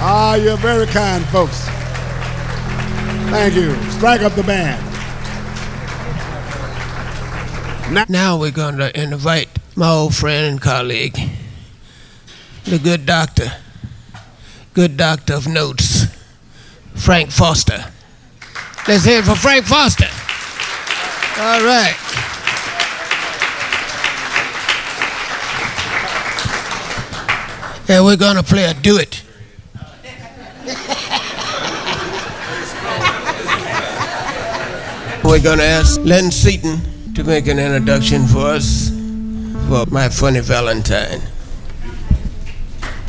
Ah, you're very kind, folks. Thank you. Strike up the band. Now we're going to invite my old friend and colleague, the good doctor of notes, Frank Foster. Let's hear it for Frank Foster. All right. And we're going to play a duet. We're going to ask Len Seaton to make an introduction for us for My Funny Valentine.